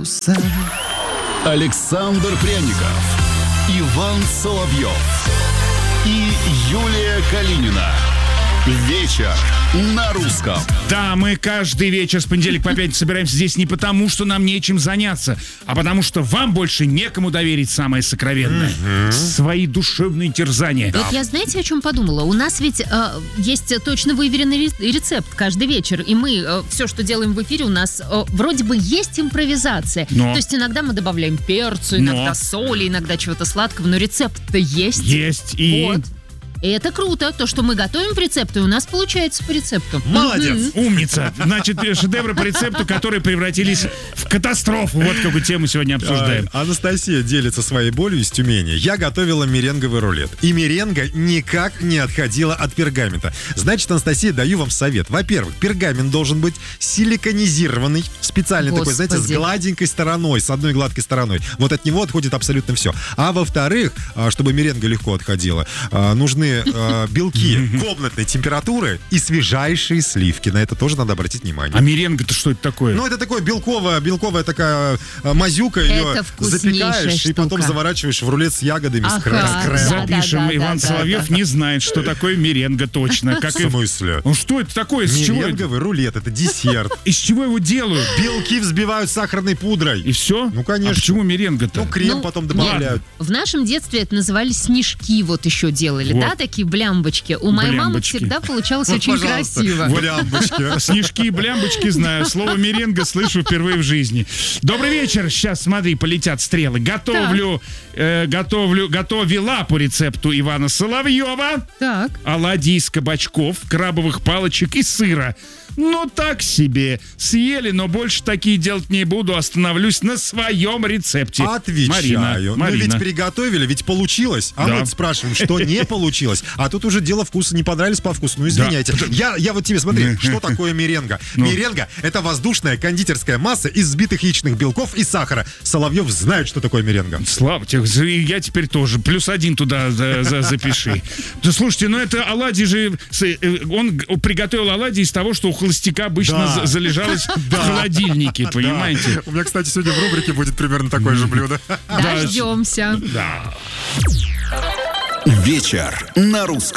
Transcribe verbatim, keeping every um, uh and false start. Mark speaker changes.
Speaker 1: паруса.
Speaker 2: Александр Пряников, Иван Соловьев и Юлия Калинина. Вечер на русском.
Speaker 3: Да, мы каждый вечер с понедельника по пятницу собираемся здесь не потому, что нам нечем заняться, а потому что вам больше некому доверить самое сокровенное. Mm-hmm. Свои душевные терзания.
Speaker 4: Вот
Speaker 3: да.
Speaker 4: я, знаете, о чем подумала? У нас ведь э, есть точно выверенный рецепт каждый вечер, и мы э, все, что делаем в эфире, у нас э, вроде бы есть импровизация.
Speaker 3: Но.
Speaker 4: То есть иногда мы добавляем перцу, иногда
Speaker 3: но.
Speaker 4: соли, иногда чего-то сладкого, но рецепт-то есть.
Speaker 3: Есть и...
Speaker 4: Вот. И это круто, то, что мы готовим по рецепту, и у нас получается по рецепту.
Speaker 3: Молодец, mm-hmm. умница. Значит, шедевры по рецепту, которые превратились в катастрофу. Вот какую тему сегодня обсуждаем.
Speaker 1: А, Анастасия делится своей болью из Тюмени. Я готовила меренговый рулет. И меренга никак не отходила от пергамента. Значит, Анастасия, даю вам совет. Во-первых, пергамент должен быть силиконизированный, специальный
Speaker 4: Господи.
Speaker 1: такой, знаете, с гладенькой стороной, с одной гладкой стороной. Вот от него отходит абсолютно все. А во-вторых, чтобы меренга легко отходила, нужны Э, белки комнатной температуры и свежайшие сливки. На это тоже надо обратить внимание.
Speaker 3: А меренга-то что это такое?
Speaker 1: Ну, это такое белковая, белковая такая э, мазюка. Ее запекаешь штука. И потом заворачиваешь в рулет с ягодами, ага, с крем.
Speaker 4: Да,
Speaker 3: Запишем.
Speaker 4: да, да,
Speaker 3: Иван
Speaker 4: да,
Speaker 3: Соловьев
Speaker 4: да.
Speaker 3: не знает, что такое меренга точно. Как
Speaker 1: в смысле?
Speaker 3: И... Ну, что это такое? Из чего
Speaker 1: меренговый
Speaker 3: это?
Speaker 1: рулет, это десерт.
Speaker 3: Из чего его делают?
Speaker 1: Белки взбивают сахарной пудрой.
Speaker 3: И все?
Speaker 1: Ну, конечно.
Speaker 3: А почему меренга-то?
Speaker 1: Ну, крем
Speaker 4: ну,
Speaker 1: потом добавляют.
Speaker 4: Нет, в нашем детстве это назывались снежки, вот еще делали, вот. Да, такие блямбочки. У моей
Speaker 3: блямбочки.
Speaker 4: Мамы всегда получалось
Speaker 1: ну,
Speaker 4: очень красиво.
Speaker 1: Блямбочки.
Speaker 3: Снежки и блямбочки знаю. Слово меренга слышу впервые в жизни. Добрый вечер. Сейчас, смотри, полетят стрелы. Готовлю, э, готовлю, готовила по рецепту Ивана Соловьева.
Speaker 4: Так.
Speaker 3: Оладьи из кабачков, крабовых палочек и сыра. Ну, так себе. Съели, но больше такие делать не буду. Остановлюсь на своем рецепте.
Speaker 1: Отвечаю.
Speaker 3: Марина,
Speaker 1: ну,
Speaker 3: Марина.
Speaker 1: ведь приготовили, ведь получилось. А
Speaker 3: да.
Speaker 1: мы спрашиваем, что не получилось. А тут уже дело вкуса. Не понравились по вкусу. Ну, извиняйте. Да. Я, я вот тебе, смотри, что такое меренга. Ну. Меренга — это воздушная кондитерская масса из взбитых яичных белков и сахара. Соловьев знает, что такое меренга.
Speaker 3: Слава тебе, я теперь тоже. Плюс один туда за, за, запиши. Да слушайте, ну это оладьи же... Он приготовил оладьи из того, что у холостяка обычно да. залежалось в холодильнике, понимаете?
Speaker 1: У меня, кстати, сегодня в рубрике будет примерно такое же блюдо.
Speaker 4: Дождемся.
Speaker 3: Да.
Speaker 2: Вечер на русском.